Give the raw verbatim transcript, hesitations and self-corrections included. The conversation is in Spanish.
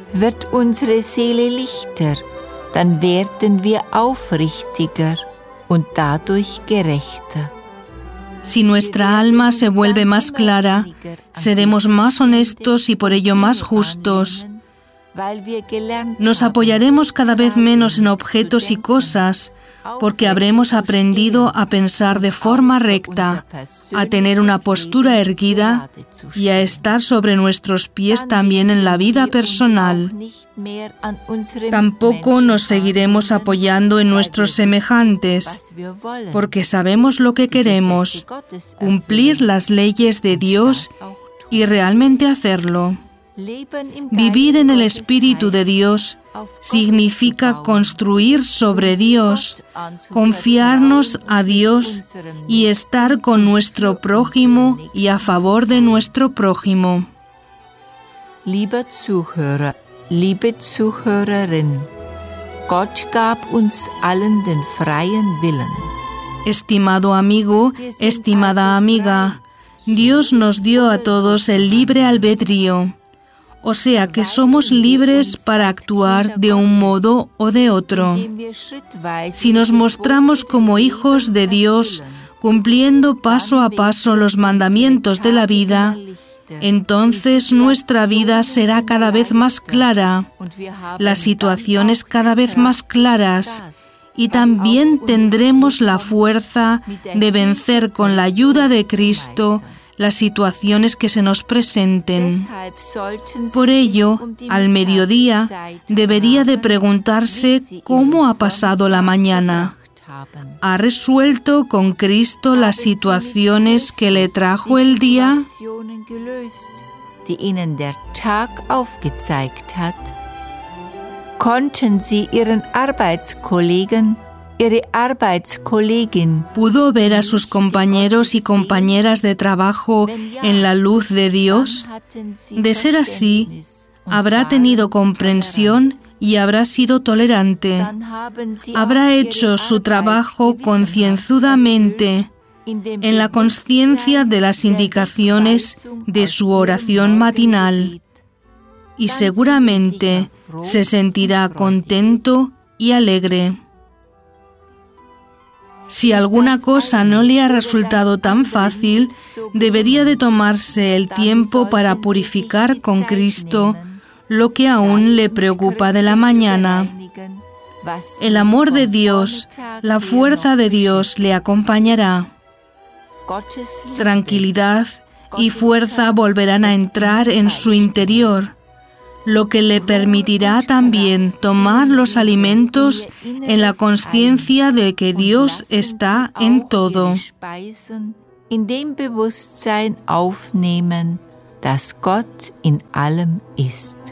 wird unsere Seele lichter, dann werden wir aufrichtiger und dadurch gerechter. Si nuestra alma se vuelve más clara, seremos más honestos y por ello más justos. Nos apoyaremos cada vez menos en objetos y cosas, porque habremos aprendido a pensar de forma recta, a tener una postura erguida y a estar sobre nuestros pies también en la vida personal. Tampoco nos seguiremos apoyando en nuestros semejantes, porque sabemos lo que queremos, cumplir las leyes de Dios y realmente hacerlo. Vivir en el Espíritu de Dios significa construir sobre Dios, confiarnos a Dios y estar con nuestro prójimo y a favor de nuestro prójimo. Lieber Zuhörer, liebe Zuhörerin, Gott gab uns allen den freien Willen. Estimado amigo, estimada amiga, Dios nos dio a todos el libre albedrío. O sea que somos libres para actuar de un modo o de otro. Si nos mostramos como hijos de Dios, cumpliendo paso a paso los mandamientos de la vida, entonces nuestra vida será cada vez más clara, las situaciones cada vez más claras, y también tendremos la fuerza de vencer con la ayuda de Cristo las situaciones que se nos presenten. Por ello, al mediodía, debería de preguntarse cómo ha pasado la mañana. ¿Ha resuelto con Cristo las situaciones que le trajo el día? Die Ihnen der Tag aufgezeigt hat? Konnten Sie Ihren Arbeitskollegen Ihre Arbeitskollegin ¿Pudo ver a sus compañeros y compañeras de trabajo en la luz de Dios? De ser así, habrá tenido comprensión y habrá sido tolerante. Habrá hecho su trabajo concienzudamente, en la consciencia de las indicaciones de su oración matinal. Y seguramente se sentirá contento y alegre. Si alguna cosa no le ha resultado tan fácil, debería de tomarse el tiempo para purificar con Cristo lo que aún le preocupa de la mañana. El amor de Dios, la fuerza de Dios le acompañará. Tranquilidad y fuerza volverán a entrar en su interior, lo que le permitirá también tomar los alimentos en la conciencia de que Dios está en todo. In dem Bewusstsein aufnehmen, dass Gott in allem ist.